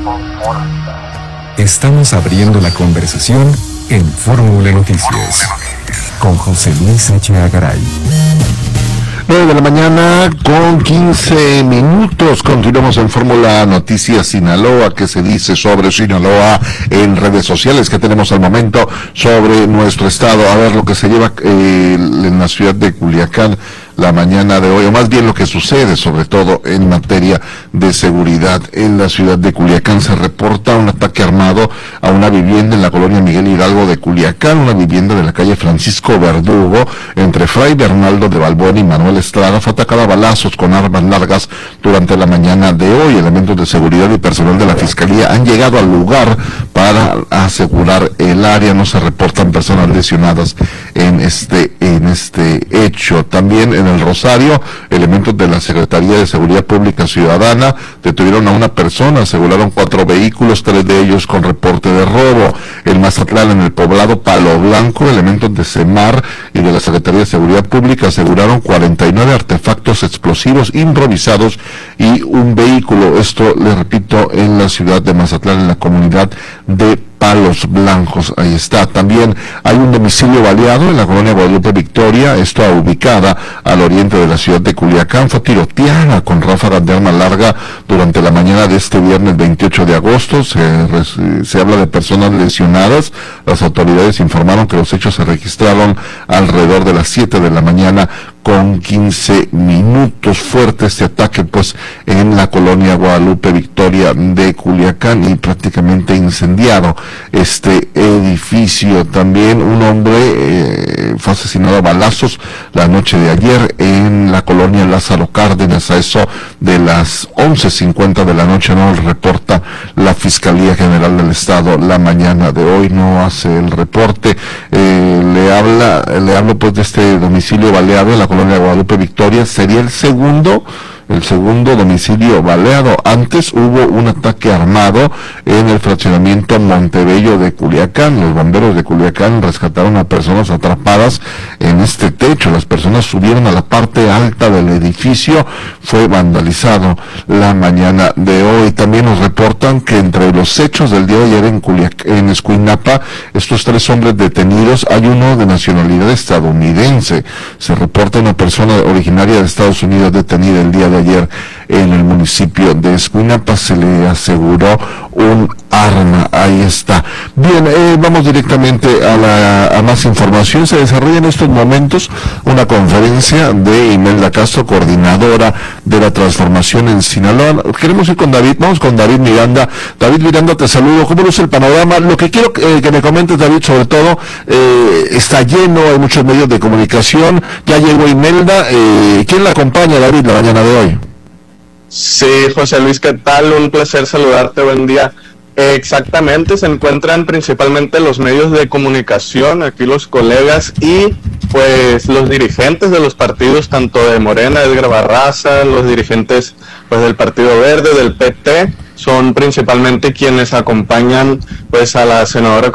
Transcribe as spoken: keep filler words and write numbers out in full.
Estamos abriendo la conversación en Fórmula Noticias con José Luis Echeverría Garay. nueve de la mañana con quince minutos. Continuamos en Fórmula Noticias Sinaloa. ¿Qué se dice sobre Sinaloa en redes sociales? ¿Qué tenemos al momento sobre nuestro estado? A ver lo que se lleva eh, en la ciudad de Culiacán la mañana de hoy, o más bien lo que sucede, sobre todo en materia de seguridad. En la ciudad de Culiacán se reporta un ataque armado a una vivienda en la colonia Miguel Hidalgo de Culiacán, una vivienda de la calle Francisco Verdugo, entre Fray Bernaldo de Balbón y Manuel Estrada. Fue atacada a balazos con armas largas durante la mañana de hoy. Elementos de seguridad y personal de la Fiscalía han llegado al lugar para asegurar el área. No se reportan personas lesionadas en este, en este hecho. También en el Rosario, elementos de la Secretaría de Seguridad Pública Ciudadana detuvieron a una persona, aseguraron cuatro vehículos, tres de ellos con reporte de robo. En Mazatlán, en el poblado Palo Blanco, elementos de CEMAR y de la Secretaría de Seguridad Pública aseguraron cuarenta y nueve artefactos explosivos improvisados y un vehículo. Esto, les repito, en la ciudad de Mazatlán, en la comunidad de Palos Blancos. Ahí está. También hay un domicilio baleado en la colonia Guadalupe Victoria, esto ubicada al oriente de la ciudad de Culiacán. Fue tiroteada con ráfagas de arma larga durante la mañana de este viernes veintiocho de agosto. Se, se habla de personas lesionadas. Las autoridades informaron que los hechos se registraron alrededor de las siete de la mañana con quince minutos. Fuerte este ataque, pues, en la colonia Guadalupe Victoria de Culiacán, y prácticamente incendiado este edificio. También un hombre eh, fue asesinado a balazos la noche de ayer en la colonia Lázaro Cárdenas, a eso de las once cincuenta de la noche. No reporta la Fiscalía General del Estado la mañana de hoy, no hace el reporte. Eh, le habla, le hablo pues de este domicilio baleado en la colonia Guadalupe Victoria. Sería el segundo el segundo domicilio baleado. Antes hubo un ataque armado en el fraccionamiento Montebello de Culiacán. Los bomberos de Culiacán rescataron a personas atrapadas en este techo. Las personas subieron a la parte alta del edificio. Fue vandalizado la mañana de hoy. También nos reportan que entre los hechos del día de ayer en Culiacán, en Escuinapa, estos tres hombres detenidos, hay uno de nacionalidad estadounidense. Se reporta una persona originaria de Estados Unidos detenida el día de ayer en el municipio de Escuinapa. Se le aseguró un arma. Ahí está. Bien, eh, vamos directamente a, la, a más información. Se desarrolla en estos momentos una conferencia de Imelda Castro, coordinadora de la transformación en Sinaloa. Queremos ir con David, vamos con David Miranda. David Miranda, te saludo. ¿Cómo luce el panorama? Lo que quiero eh, que me comentes, David, sobre todo, eh, está lleno, hay muchos medios de comunicación. Ya llegó Imelda. Eh, ¿Quién la acompaña, David, la mañana de hoy? Sí, José Luis, ¿qué tal? Un placer saludarte, buen día. Exactamente, se encuentran principalmente los medios de comunicación, aquí los colegas y pues los dirigentes de los partidos, tanto de Morena, Edgar Barraza, los dirigentes pues del Partido Verde, del P T, son principalmente quienes acompañan pues a la senadora